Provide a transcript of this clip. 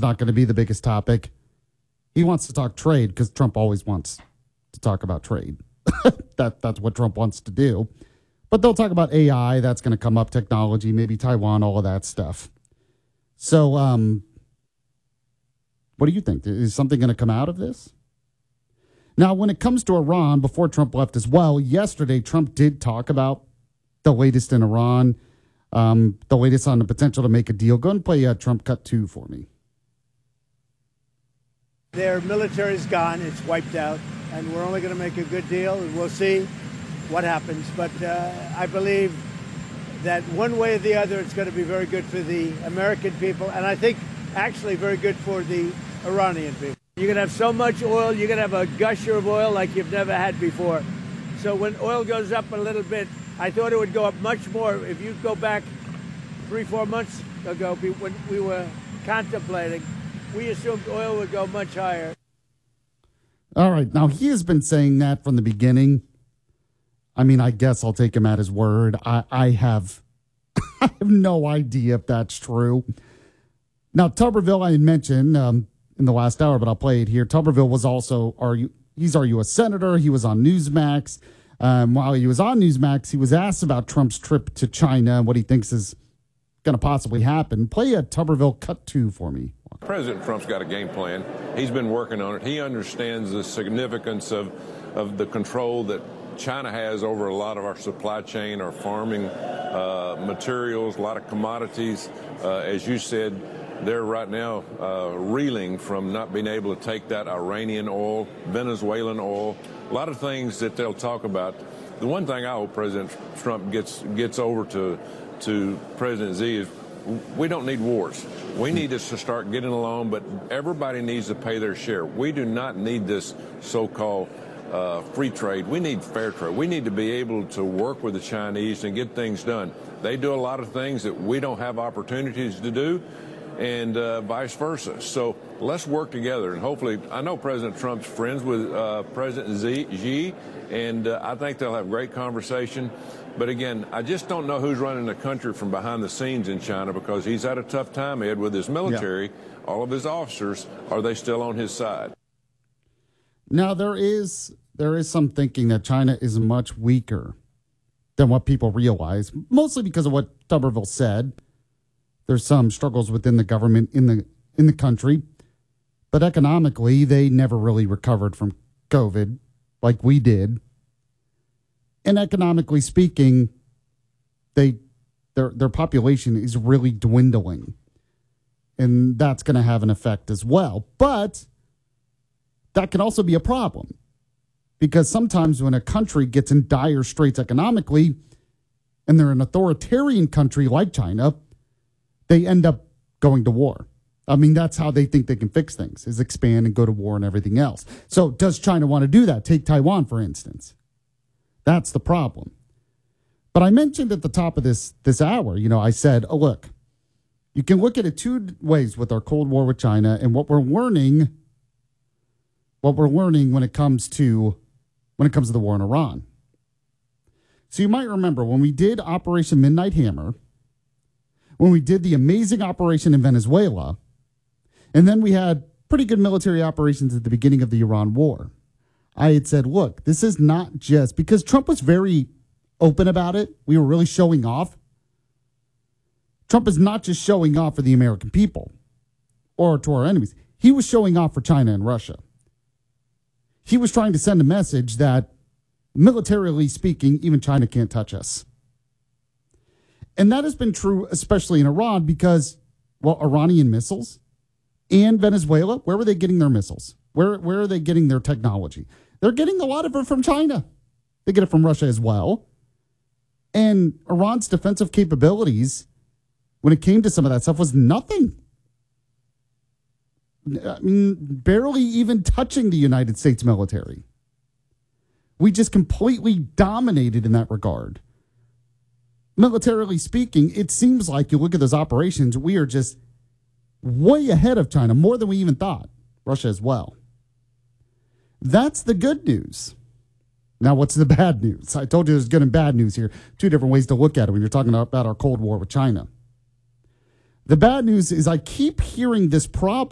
not going to be the biggest topic. He wants to talk trade because Trump always wants to talk about trade. That's what Trump wants to do. But they'll talk about AI. That's going to come up, technology, maybe Taiwan, all of that stuff. So what do you think? Is something going to come out of this? Now, when it comes to Iran, before Trump left as well, yesterday Trump did talk about the latest in Iran, the latest on the potential to make a deal. Go and play Trump Cut 2 for me. Their military is gone. It's wiped out. And we're only going to make a good deal. And we'll see what happens. But I believe that one way or the other, it's going to be very good for the American people. And I think actually very good for the Iranian people. You're going to have so much oil. You're going to have a gusher of oil like you've never had before. So when oil goes up a little bit, I thought it would go up much more. If you go back 3-4 months ago, when we were contemplating, we assumed oil would go much higher. All right. Now, he has been saying that from the beginning. I mean, I guess I'll take him at his word. I have no idea if that's true. Now, Tuberville, I had mentioned in the last hour, but I'll play it here. Tuberville was also he's our U.S. Senator. He was on Newsmax. While he was on Newsmax, he was asked about Trump's trip to China and what he thinks is going to possibly happen. Play a Tuberville Cut 2 for me. President Trump's got a game plan. He's been working on it. He understands the significance of the control that China has over a lot of our supply chain, our farming materials, a lot of commodities. As you said, they're right now reeling from not being able to take that Iranian oil, Venezuelan oil, a lot of things that they'll talk about. The one thing I hope President Trump gets over to President Xi is we don't need wars. We need us to start getting along, but everybody needs to pay their share. We do not need this so-called free trade. We need fair trade. We need to be able to work with the Chinese and get things done. They do a lot of things that we don't have opportunities to do, and vice versa. So let's work together, and hopefully, I know President Trump's friends with President Xi, and I think they'll have great conversation. But again, I just don't know who's running the country from behind the scenes in China, because he's had a tough time, Ed, with his military. Yeah. All of his officers, are they still on his side? Now, there is some thinking that China is much weaker than what people realize, mostly because of what Tuberville said. There's some struggles within the government in the country, but economically, they never really recovered from COVID like we did. And economically speaking, their population is really dwindling, and that's going to have an effect as well. But that can also be a problem, because sometimes when a country gets in dire straits economically, and they're an authoritarian country like China, they end up going to war. I mean, that's how they think they can fix things, is expand and go to war and everything else. So does China want to do that? Take Taiwan, for instance. That's the problem. But I mentioned at the top of this hour, I said, oh, look, you can look at it two ways with our Cold War with China, and what we're learning when it comes to the war in Iran. So you might remember when we did Operation Midnight Hammer, when we did the amazing operation in Venezuela, and then we had pretty good military operations at the beginning of the Iran war. I had said, look, this is not just because Trump was very open about it. We were really showing off. Trump is not just showing off for the American people or to our enemies. He was showing off for China and Russia. He was trying to send a message that, militarily speaking, even China can't touch us. And that has been true, especially in Iran, because, well, Iranian missiles and Venezuela, where were they getting their missiles? Where are they getting their technology? They're getting a lot of it from China. They get it from Russia as well. And Iran's defensive capabilities, when it came to some of that stuff, was nothing. I mean, barely even touching the United States military. We just completely dominated in that regard. Militarily speaking, it seems like you look at those operations, we are just way ahead of China, more than we even thought. Russia as well. That's the good news. Now, what's the bad news? I told you there's good and bad news here. Two different ways to look at it when you're talking about our Cold War with China. The bad news is I keep hearing this problem